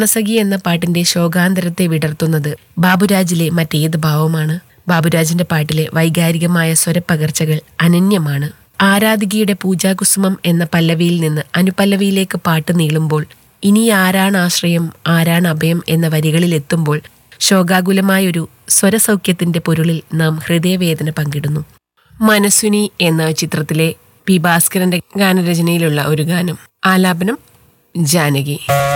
പ്രാണസഖി എന്ന പാട്ടിന്റെ ശോകാന്തരത്തെ വിടർത്തുന്നത് ബാബുരാജിലെ മറ്റേത് ഭാവമാണ്. ബാബുരാജിന്റെ പാട്ടിലെ വൈകാരികമായ സ്വരപ്പകർച്ചകൾ അനന്യമാണ്. ആരാധികയുടെ പൂജാകുസുമം എന്ന പല്ലവിയിൽ നിന്ന് അനുപല്ലവിയിലേക്ക് പാട്ട് നീളുമ്പോൾ, ഇനി ആരാണ് ആശ്രയം ആരാണ് അഭയം എന്ന വരികളിൽ എത്തുമ്പോൾ ശോകാകുലമായൊരു സ്വരസൗഖ്യത്തിന്റെ പൊരുളിൽ നാം ഹൃദയവേദന പങ്കിടുന്നു. മനസ്വിനി എന്ന ചിത്രത്തിലെ പി ഭാസ്കരന്റെ ഗാനരചനയിലുള്ള ഒരു ഗാനം. ആലാപനം ജാനകി.